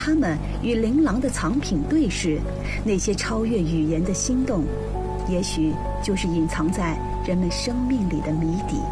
他们与琳琅的藏品对视，那些超越语言的心动，也许就是隐藏在人们生命里的谜底。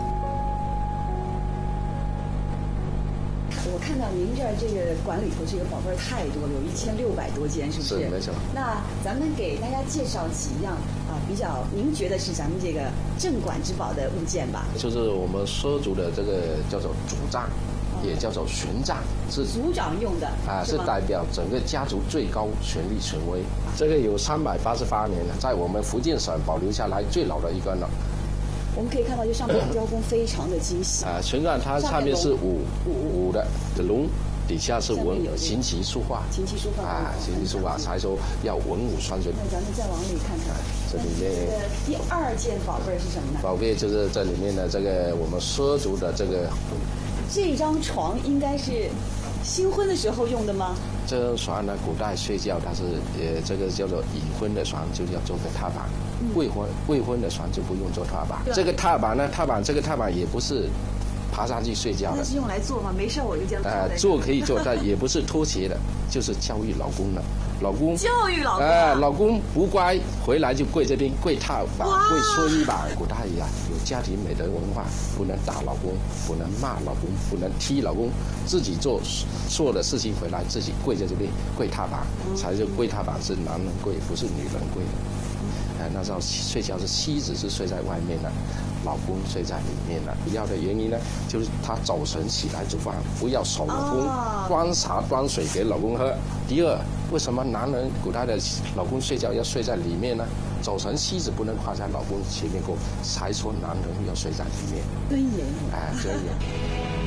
我看到您这儿这个馆里头这个宝贝太多了，有1600多件，是不是？ 是，没错。 那咱们给大家介绍几样比较您觉得是咱们这个镇馆之宝的物件吧。 就是我们畲族的这个叫做族杖。也叫做巡杖，是族长用的是代表整个家族最高权力权威。这个有388年了，在我们福建省保留下来最老的一个了。 我们可以看到，这上面的雕工非常的精细。 巡杖它上面是五的龙，底下是文琴棋书画。 琴棋书画琴棋书画才说要文武双全。 那咱们再往里看看， 这里面第2件宝贝是什么呢？ 宝贝就是这里面的这个我们畲族的这个。 这张床应该是新婚的时候用的吗？ 这张床呢，古代睡觉它是这个叫做隐婚的床，就要做个踏板；未婚的床就不用做踏板。这个踏板呢，这个踏板也不是爬上去睡觉的。 那是用来做吗？没事我就这样做可以做，但也不是拖鞋的，就是教育老公的。老公教育老公老公不乖，回来就跪这边，跪踏板，跪搓衣板。古代有家庭美德文化，不能打老公，不能骂老公，不能踢老公，自己做错的事情回来，自己跪在这边跪踏板，才是跪踏板是男人跪，不是女人跪的。那时候睡觉是妻子是睡在外面的，老公睡在里面的。主要的原因呢，就是他早晨起来煮饭，不要守老公，端茶端水给老公喝。第二，为什么男人古代的老公睡觉要睡在里面呢？早晨妻子不能跨在老公前面过，才说男人要睡在里面。 尊严。 尊严。